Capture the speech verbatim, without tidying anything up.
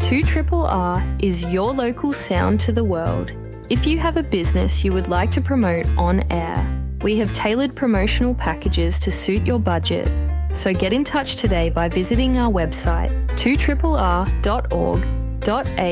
two R R is your local sound to the world. If you have a business you would like to promote on air, we have tailored promotional packages to suit your budget. So get in touch today by visiting our website two R R dot org dot a